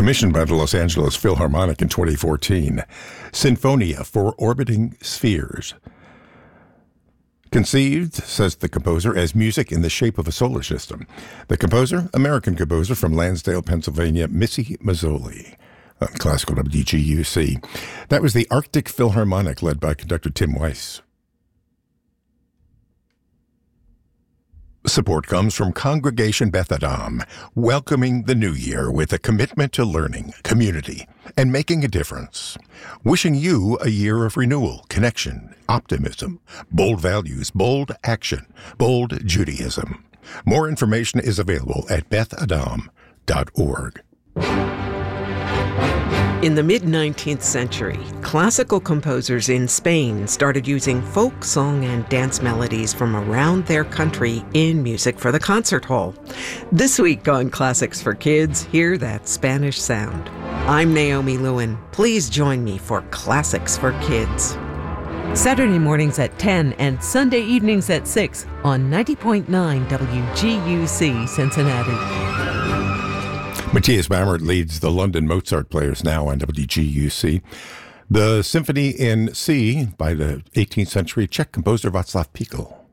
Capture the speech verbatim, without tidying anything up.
commissioned by the Los Angeles Philharmonic in twenty fourteen. Sinfonia for Orbiting Spheres. Conceived, says the composer, as music in the shape of a solar system. The composer, American composer from Lansdale, Pennsylvania, Missy Mazzoli, on Classical W G U C. That was the Arctic Philharmonic, led by conductor Tim Weiss. Support comes from Congregation Beth Adam, welcoming the new year with a commitment to learning, community, and making a difference. Wishing you a year of renewal, connection, optimism, bold values, bold action, bold Judaism. More information is available at beth adam dot org. In the mid-nineteenth century, classical composers in Spain started using folk song and dance melodies from around their country in music for the concert hall. This week on Classics for Kids, hear that Spanish sound. I'm Naomi Lewin. Please join me for Classics for Kids. Saturday mornings at ten and Sunday evenings at six on ninety point nine W G U C Cincinnati. Matthias Bammert leads the London Mozart Players now on W G U C. The Symphony in C by the eighteenth century Czech composer Václav Píkl.